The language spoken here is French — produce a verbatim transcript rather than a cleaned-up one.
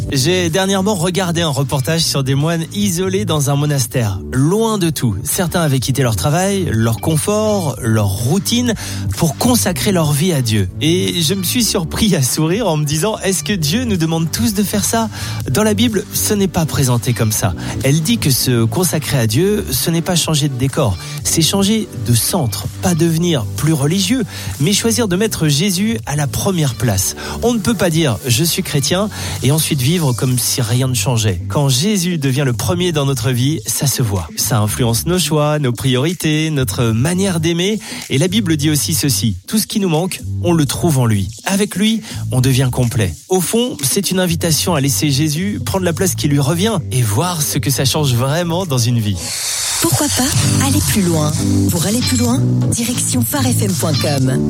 J'ai dernièrement regardé un reportage sur des moines isolés dans un monastère, loin de tout. Certains avaient quitté leur travail, leur confort, leur routine pour consacrer leur vie à Dieu. Et je me suis surpris à sourire en me disant, est-ce que Dieu nous demande tous de faire ça ? Dans la Bible, ce n'est pas présenté comme ça. Elle dit que se consacrer à Dieu, ce n'est pas changer de décor, c'est changer de centre, pas devenir plus religieux, mais choisir de mettre Jésus à la première place. On ne peut pas dire « je suis chrétien » et ensuite vivre comme si rien ne changeait. Quand Jésus devient le premier dans notre vie, ça se voit. Ça influence nos choix, nos priorités, notre manière d'aimer. Et la Bible dit aussi ceci, tout ce qui nous manque, on le trouve en lui. Avec lui, on devient complet. Au fond, c'est une invitation à laisser Jésus prendre la place qui lui revient et voir ce que ça change vraiment dans une vie. Pourquoi pas aller plus loin ? Pour aller plus loin, direction phare f m point com.